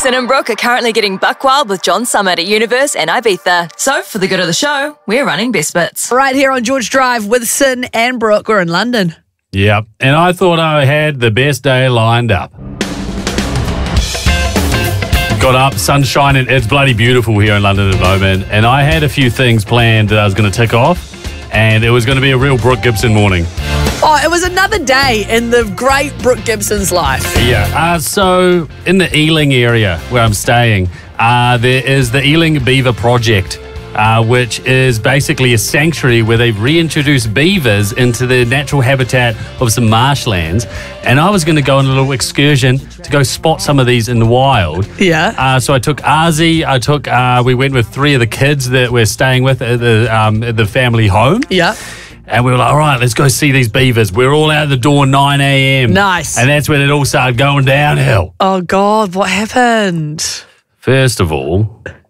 Wilson and Brooke are currently getting buck wild with John Summit at Universe and Ibiza. So, for the good of the show, we're running Best Bits. Right here on George Drive with Sin and Brooke. We're in London. Yep, and I thought I had the best day lined up. Got up, sun's shining, it's bloody beautiful here in London at the moment, and I had a few things planned that I was going to tick off, and it was going to be a real Brooke Gibson morning. Oh, it was another day in the great Brooke Gibson's life. Yeah, so in the Ealing area where I'm staying, there is the Ealing Beaver Project, which is basically a sanctuary where they've reintroduced beavers into the natural habitat of some marshlands. And I was going to go on a little excursion to go spot some of these in the wild. Yeah. So I took Ozzy, we went with 3 of the kids that we're staying with at the family home. Yeah. And we were like, all right, let's go see these beavers. We're all out the door 9 a.m. Nice. And that's when it all started going downhill. Oh, God, what happened? First of all,